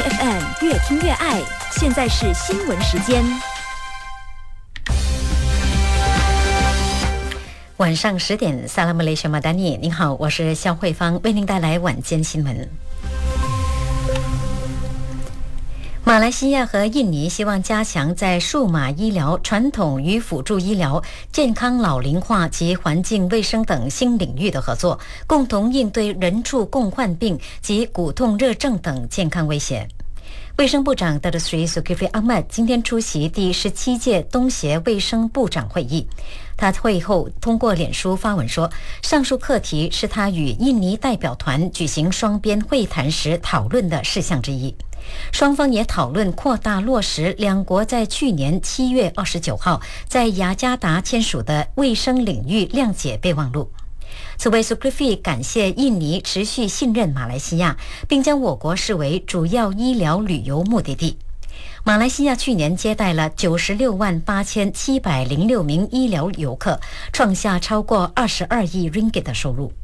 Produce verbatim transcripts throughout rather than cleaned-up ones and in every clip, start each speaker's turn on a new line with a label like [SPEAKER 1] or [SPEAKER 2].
[SPEAKER 1] F M 越听越爱，现在是新闻时间。
[SPEAKER 2] 晚上十点，萨拉姆雷什马丹尼，您好，我是肖慧芳，为您带来晚间新闻。马来西亚和印尼希望加强在数码医疗、传统与辅助医疗、健康老龄化及环境卫生等新领域的合作，共同应对人畜共患病及骨痛热症等健康威胁。卫生部长 Datuk Seri Zulkifli Ahmad 今天出席第十七届东协卫生部长会议。他会后通过脸书发文说，上述课题是他与印尼代表团举行双边会谈时讨论的事项之一。双方也讨论扩大落实两国在去年七月二十九号在雅加达签署的卫生领域谅解备忘录。此外 Zulkifli 感谢印尼持续信任马来西亚，并将我国视为主要医疗旅游目的地。马来西亚去年接待了九十六万八千七百零六名医疗游客，创下超过二十二亿 ringgit 的收入。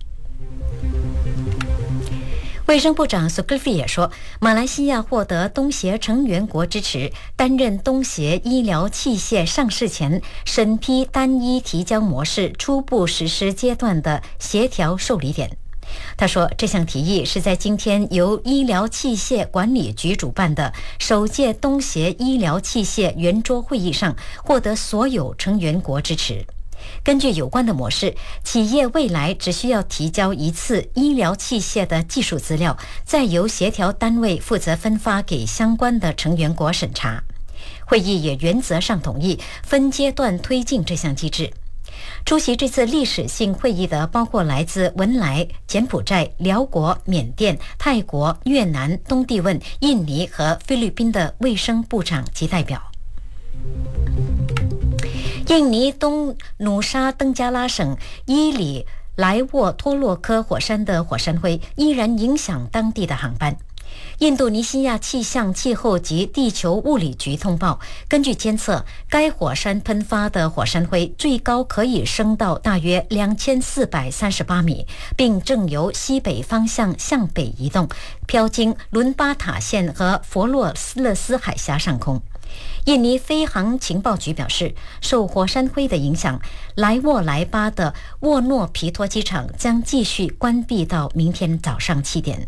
[SPEAKER 2] 卫生部长 Zulkifli 也说，马来西亚获得东协成员国支持，担任东协医疗器械上市前审批单一提交模式初步实施阶段的协调受理点。他说，这项提议是在今天由医疗器械管理局主办的首届东协医疗器械圆桌会议上获得所有成员国支持。根据有关的模式，企业未来只需要提交一次医疗器械的技术资料，再由协调单位负责分发给相关的成员国审查。会议也原则上同意分阶段推进这项机制。出席这次历史性会议的包括来自文莱、柬埔寨、辽国、缅甸、泰国、越南、东帝汶、印尼和菲律宾的卫生部长及代表。印尼东努沙登加拉省伊里莱沃托洛科火山的火山灰依然影响当地的航班。印度尼西亚气象气候及地球物理局通报，根据监测，该火山喷发的火山灰最高可以升到大约两千四百三十八米，并正由西北方向向北移动，飘经伦巴塔县和佛洛勒斯海峡上空。印尼飞航情报局表示，受火山灰的影响，莱沃莱巴的沃诺皮托机场将继续关闭到明天早上七点。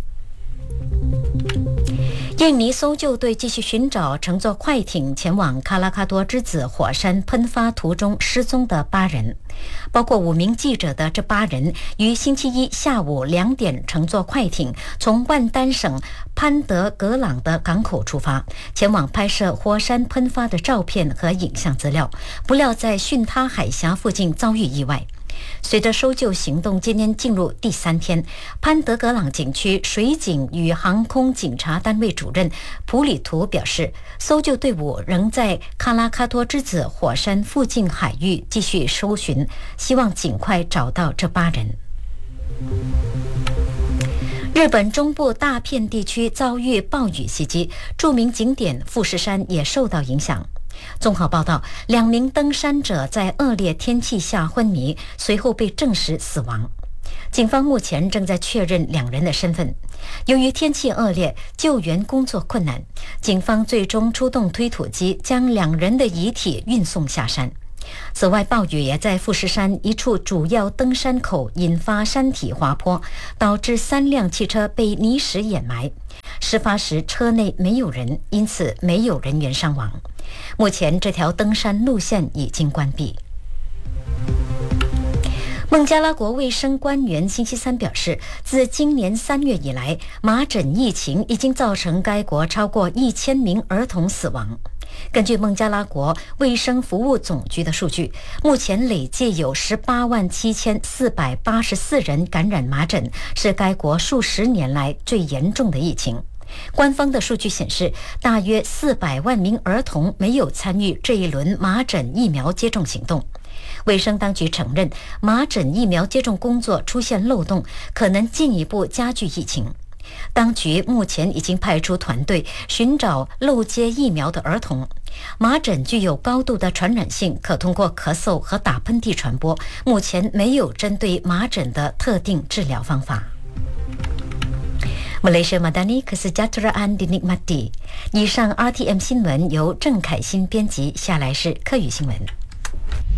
[SPEAKER 2] 印尼搜救队继续寻找乘坐快艇前往卡拉卡多之子火山喷发途中失踪的八人，包括五名记者的这八人于星期一下午两点乘坐快艇从万丹省潘德格朗的港口出发，前往拍摄火山喷发的照片和影像资料，不料在巽他海峡附近遭遇意外。随着搜救行动今天进入第三天，潘德格朗景区水警与航空警察单位主任普里图表示，搜救队伍仍在卡拉卡多之子火山附近海域继续搜寻，希望尽快找到这八人。日本中部大片地区遭遇暴雨袭击，著名景点富士山也受到影响。综合报道，两名登山者在恶劣天气下昏迷，随后被证实死亡。警方目前正在确认两人的身份。由于天气恶劣，救援工作困难，警方最终出动推土机将两人的遗体运送下山。此外，暴雨也在富士山一处主要登山口引发山体滑坡，导致三辆汽车被泥石掩埋。事发时车内没有人，因此没有人员伤亡。目前这条登山路线已经关闭。孟加拉国卫生官员星期三表示，自今年三月以来，麻疹疫情已经造成该国超过一千名儿童死亡。根据孟加拉国卫生服务总局的数据，目前累计有十八万七千四百八十四人感染麻疹，是该国数十年来最严重的疫情。官方的数据显示，大约四百万名儿童没有参与这一轮麻疹疫苗接种行动。卫生当局承认，麻疹疫苗接种工作出现漏洞，可能进一步加剧疫情。当局目前已经派出团队寻找漏接疫苗的儿童。麻疹具有高度的传染性，可通过咳嗽和打喷嚏传播。目前没有针对麻疹的特定治疗方法。 Malaysia Madani Kesejahteraan Dinikmati。以上 R T M 新闻由郑凯欣编辑，下来是客语新闻。